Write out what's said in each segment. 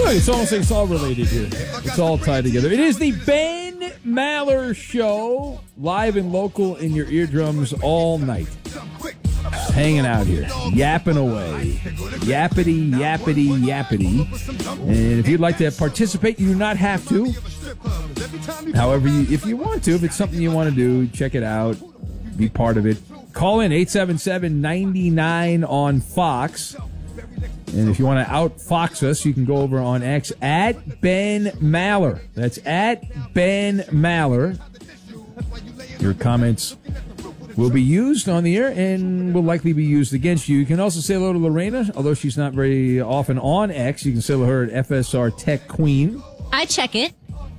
It's almost like it's all related here. It's all tied together. It is the Ben Maller Show, live and local in your eardrums all night. Just hanging out here, yapping away. Yappity, yappity, yappity. And if you'd like to participate, you do not have to. However, if you want to, if it's something you want to do, check it out. Be part of it. Call in 877-99 on Fox. And if you want to out-Fox us, you can go over on X at Ben Maller. That's at Ben Maller. Your comments will be used on the air and will likely be used against you. You can also say hello to Lorena, although she's not very often on X. You can say hello to her at FSR Tech Queen. I check it.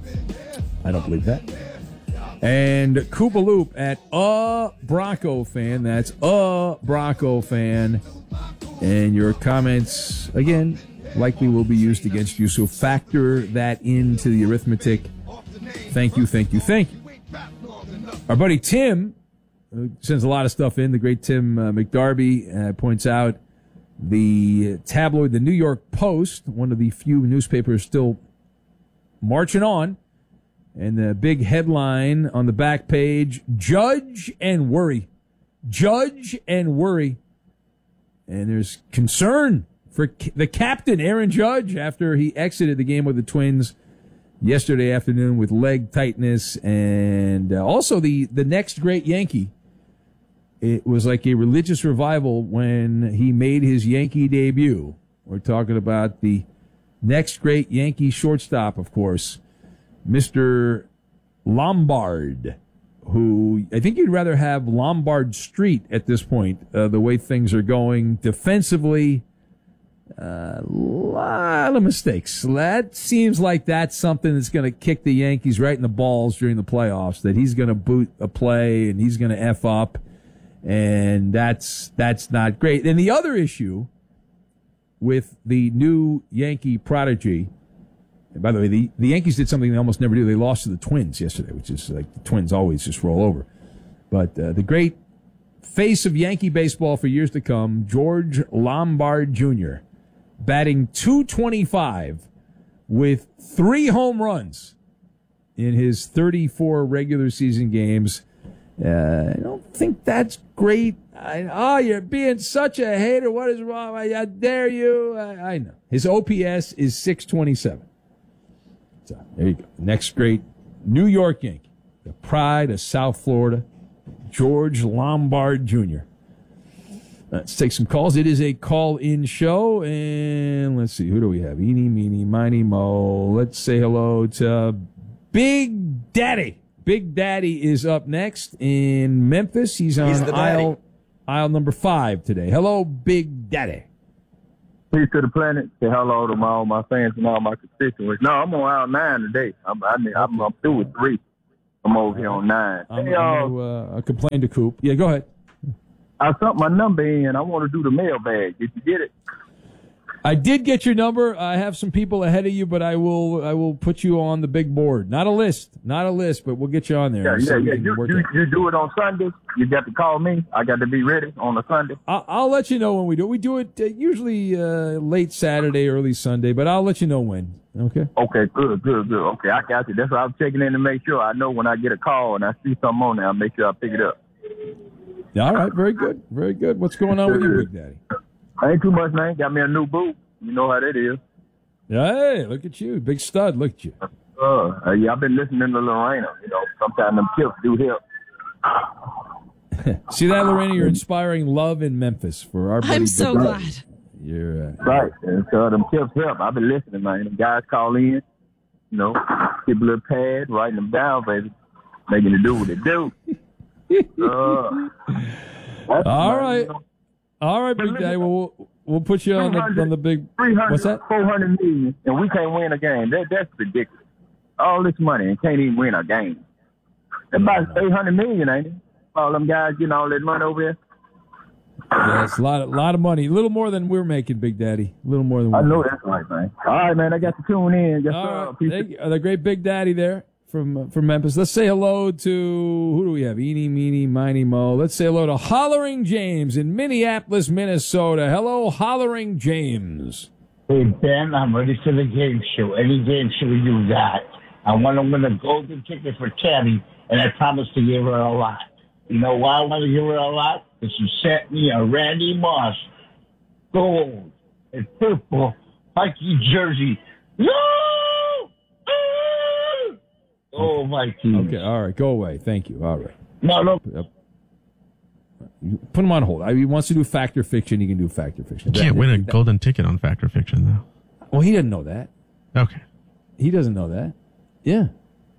I don't believe that. And Koopa Loop at Bronco Fan. That's Bronco Fan. And your comments, again, likely will be used against you. So factor that into the arithmetic. Thank you, thank you, thank you. Our buddy Tim sends a lot of stuff in. The great Tim McDarby points out the tabloid, the New York Post, one of the few newspapers still marching on. And the big headline on the back page, Judge and Worry. Judge and Worry. And there's concern for the captain, Aaron Judge, after he exited the game with the Twins yesterday afternoon with leg tightness. And also the next great Yankee. It was like a religious revival when he made his Yankee debut. We're talking about the next great Yankee shortstop, of course, Mr. Lombard, who I think you'd rather have Lombard Street at this point, the way things are going defensively. A lot of mistakes. That seems like that's something that's going to kick the Yankees right in the balls during the playoffs, that he's going to boot a play and he's going to F up, and that's not great. And the other issue with the new Yankee prodigy, and by the way, the Yankees did something they almost never do. They lost to the Twins yesterday, which is like the Twins always just roll over. But the great face of Yankee baseball for years to come, George Lombard Jr., batting .225 with 3 home runs in his 34 regular season games. I don't think that's great. You're being such a hater. What is wrong? I dare you. I know. His OPS is .627. So there you go. Next great New York Yankee, the pride of South Florida, George Lombard Jr. Let's take some calls. It is a call-in show, and let's see, who do we have? Eeny, meeny, miny, mo. Let's say hello to Big Daddy. Big Daddy is up next in Memphis. He's on aisle number 5 today. Hello, Big Daddy. Peace to the planet. Say hello to all my fans and all my constituents. No, I'm on aisle 9 today. I'm through with 3. I'm over here on 9. I'm going to complain to Coop. Yeah, go ahead. I sent my number in. I want to do the mailbag. Did you get it? I did get your number. I have some people ahead of you, but I will put you on the big board. Not a list, but we'll get you on there. Yeah. You do it on Sunday. You got to call me. I got to be ready on a Sunday. I'll let you know when we do it. We do it usually late Saturday, early Sunday, but I'll let you know when. Okay? Okay, good. Okay, I got you. That's why I'm checking in to make sure. I know when I get a call and I see something on there, I'll make sure I pick it up. All right, very good. Very good. What's going on with you, Big Daddy? Ain't too much, man. Got me a new boot. You know how that is. Hey, look at you. Big stud. Look at you. Yeah, I've been listening to Lorena. You know, sometimes them tips do help. See that, Lorena? You're inspiring love in Memphis for our buddy. I'm so glad. You're right. And so them tips help. I've been listening, man. Them guys call in, you know, keep a little pad, writing them down, baby. Making it do what it do. All right. All right, Big Daddy. Well, we'll put you on the big. 300, what's that? 400 million, and we can't win a game. That's ridiculous. All this money and can't even win a game. About 800 million, ain't it? All them guys getting all that money over here. Yeah, it's a lot of money. A little more than we're making, Big Daddy. A little more than I know that's right, man. All right, man. I got to tune in. Yes, all right. The great Big Daddy there from Memphis. Let's say hello to, who do we have? Eeny, meeny, miny, mo. Let's say hello to Hollering James in Minneapolis, Minnesota. Hello, Hollering James. Hey, Ben, I'm ready for the game show. Any game show you got. I want to win a golden ticket for Tammy, and I promise to give her a lot. You know why I want to give her a lot? Because she sent me a Randy Moss gold and purple Mikey jersey. No! Oh, Mikey. Okay, all right, go away. Thank you. All right. No. Put him on hold. He wants to do fact or fiction. He can do fact or fiction. You can't win a golden ticket on fact or fiction, though. Well, he doesn't know that. Okay. He doesn't know that. Yeah.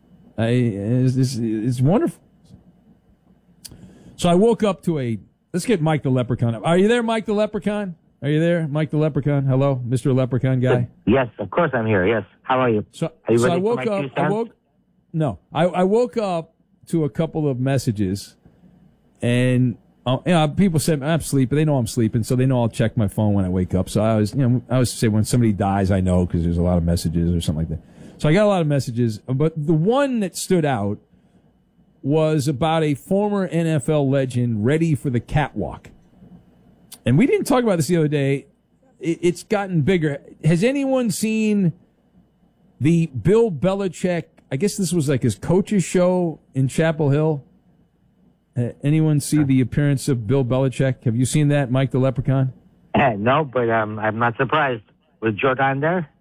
It's wonderful. So I woke up to let's get Mike the Leprechaun up. Are you there, Mike the Leprechaun? Are you there, Mike the Leprechaun? Hello, Mr. Leprechaun guy? Yes, of course I'm here. Yes. How are you? So are you ready I woke for my up. I woke up to a couple of messages, and people said I'm sleeping. They know I'm sleeping, so they know I'll check my phone when I wake up. So I always say when somebody dies, I know because there's a lot of messages or something like that. So I got a lot of messages, but the one that stood out was about a former NFL legend ready for the catwalk. And we didn't talk about this the other day. It's gotten bigger. Has anyone seen the Bill Belichick, I guess this was like his coach's show in Chapel Hill? Anyone see the appearance of Bill Belichick? Have you seen that, Mike the Leprechaun? No, but I'm not surprised. Was Jordan there?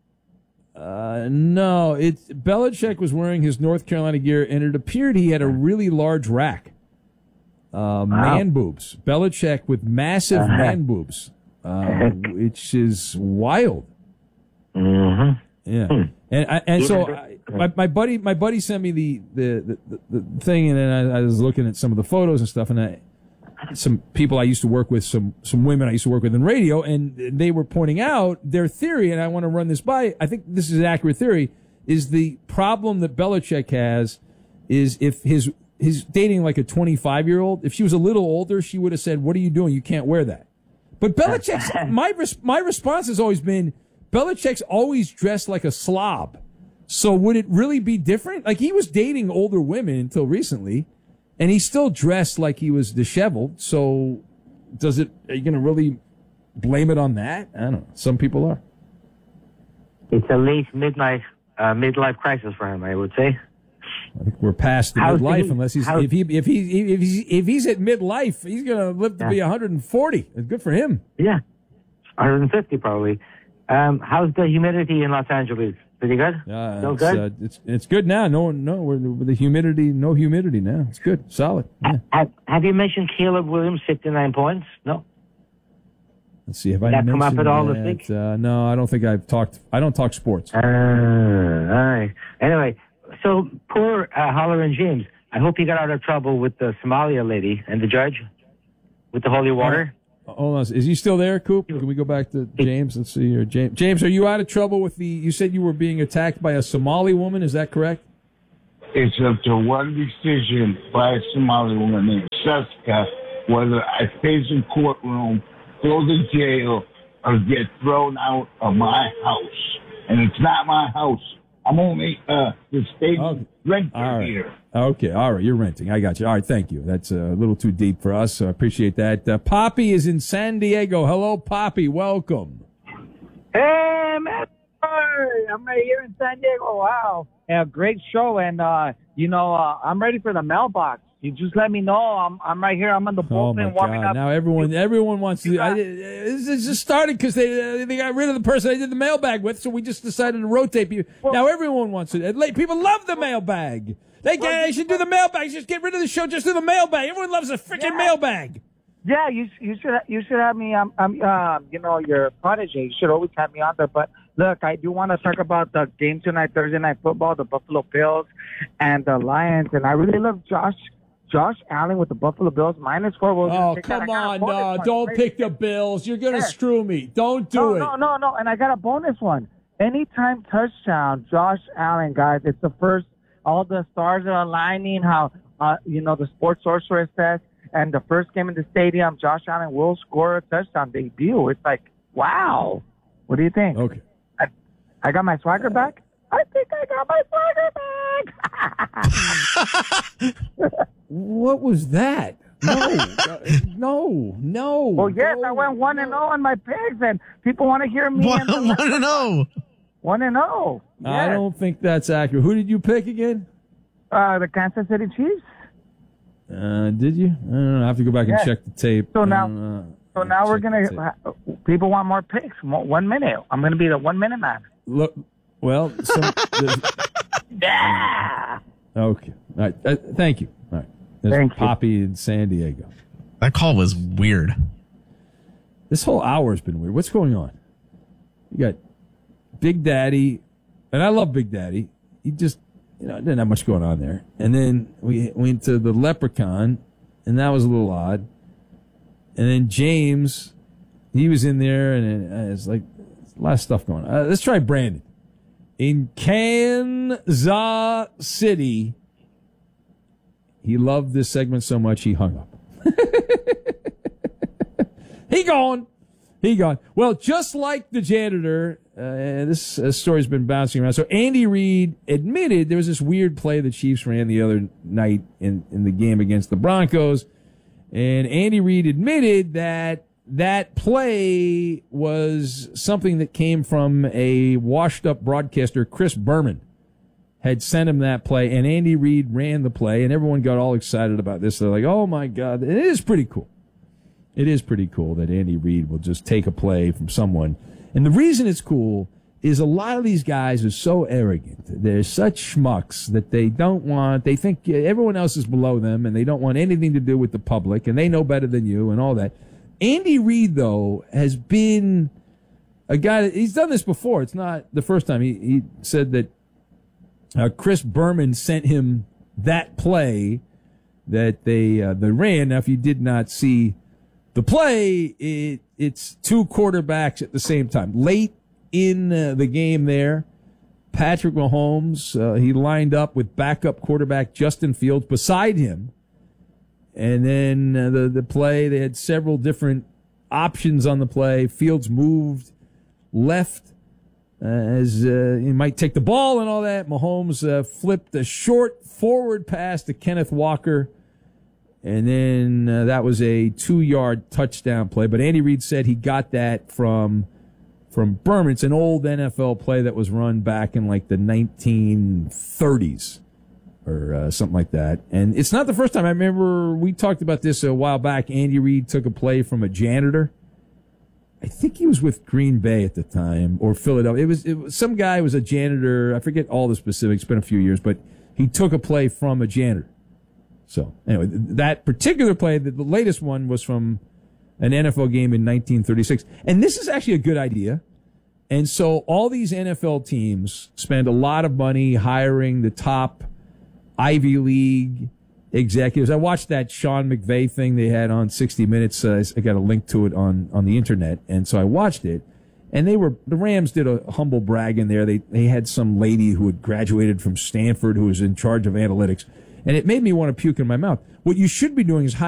No. Belichick was wearing his North Carolina gear, and it appeared he had a really large rack. Man boobs. Belichick with massive man boobs, which is wild. Mm-hmm. Yeah, and so my buddy sent me the thing, and then I was looking at some of the photos and stuff, and some people I used to work with, some women I used to work with in radio, and they were pointing out their theory, and I want to run this by. I think this is an accurate theory. Is the problem that Belichick has is if he's dating like a 25-year-old. If she was a little older, she would have said, "What are you doing? You can't wear that." But Belichick's my response has always been, Belichick's always dressed like a slob. So would it really be different? Like, he was dating older women until recently, and he still dressed like he was disheveled. So are you going to really blame it on that? I don't know. Some people are. It's a late midlife crisis for him, I would say. I think we're past the midlife, unless if he's at midlife, he's going to live to be 140. It's good for him. Yeah, 150 probably. How's the humidity in Los Angeles? Pretty good. Still good. It's good now. With the humidity, no humidity now. It's good, solid. Yeah. Have you mentioned Caleb Williams 59 points? No. Let's see. Have I mentioned that? Come up at all that? this week? No, I don't think I've talked. I don't talk sports. All right. Anyway. So poor Holler and James. I hope he got out of trouble with the Somalia lady and the judge with the holy water. Hold on. Is he still there, Coop? Can we go back to James? Let's see here. James, are you out of trouble with you said you were being attacked by a Somali woman. Is that correct? It's up to one decision by a Somali woman named Suska whether I face in courtroom, go to jail, or get thrown out of my house. And it's not my house. I'm only the state renter here. Okay, all right, you're renting. I got you. All right, thank you. That's a little too deep for us, so I appreciate that. Poppy is in San Diego. Hello, Poppy. Welcome. Hey, man. I'm right here in San Diego. Wow. Yeah, great show, and, I'm ready for the mailbox. You just let me know. I'm right here. I'm on the bullpen warming up. Now everyone wants to. This just started because they got rid of the person they did the mailbag with, so we just decided to rotate people. Now everyone wants it. People love the mailbag. They should do the mailbag. Just get rid of the show. Just do the mailbag. Everyone loves a freaking mailbag. Yeah, you should have me. I'm your protege. You should always have me on there. But look, I do want to talk about the game tonight, Thursday Night Football, the Buffalo Bills and the Lions, and I really love Josh Allen with the Buffalo Bills -4. Oh, come on. No, don't pick the Bills. You're going to screw me. Don't do it. No. And I got a bonus one. Anytime touchdown, Josh Allen, guys. It's the first. All the stars are aligning, how, the sports sorcerer says. And the first game in the stadium, Josh Allen will score a touchdown debut. It's like, wow. What do you think? Okay. I got my swagger back? I think I got my swagger back. What was that? No. Well, yes, I went 1-0 on my picks, and people want to hear me. 1-0. 1-0. I don't think that's accurate. Who did you pick again? The Kansas City Chiefs. Did you? I don't know. I have to go back and check the tape. So now we're gonna. People want more picks. 1 minute. I'm gonna be the 1 minute man. Look, well, Yeah. okay. All right. Thank you. All right. There's Thank you. Poppy in San Diego. That call was weird. This whole hour has been weird. What's going on? You got Big Daddy, and I love Big Daddy. He just, didn't have much going on there. And then we went to the Leprechaun, and that was a little odd. And then James, he was in there, and it's like a lot of stuff going on. Let's try Brandon. In Kansas City, he loved this segment so much he hung up. He gone. Well, just like the janitor, this story's been bouncing around. So Andy Reid admitted there was this weird play the Chiefs ran the other night in the game against the Broncos. And Andy Reid admitted that play was something that came from a washed-up broadcaster, Chris Berman, had sent him that play, and Andy Reid ran the play, and everyone got all excited about this. They're like, oh, my God. It is pretty cool. It is pretty cool that Andy Reid will just take a play from someone. And the reason it's cool is a lot of these guys are so arrogant. They're such schmucks that they think everyone else is below them, and they don't want anything to do with the public, and they know better than you and all that. Andy Reid, though, has been a guy he's done this before. It's not the first time. He said that Chris Berman sent him that play that they ran. Now, if you did not see the play, it's two quarterbacks at the same time. Late in the game there, Patrick Mahomes, he lined up with backup quarterback Justin Fields beside him. And then the play, they had several different options on the play. Fields moved left as he might take the ball and all that. Mahomes flipped a short forward pass to Kenneth Walker. And then that was a 2-yard touchdown play. But Andy Reid said he got that from Berman. It's an old NFL play that was run back in like the 1930s. Or something like that. And it's not the first time. I remember we talked about this a while back. Andy Reid took a play from a janitor. I think he was with Green Bay at the time, or Philadelphia. It was some guy was a janitor. I forget all the specifics. It's been a few years, but he took a play from a janitor. So anyway, that particular play, the latest one, was from an NFL game in 1936. And this is actually a good idea. And so all these NFL teams spend a lot of money hiring the top Ivy League executives. I watched that Sean McVay thing they had on 60 Minutes. I got a link to it on the internet, and so I watched it. And the Rams did a humble brag in there. They had some lady who had graduated from Stanford who was in charge of analytics, and it made me want to puke in my mouth. What you should be doing is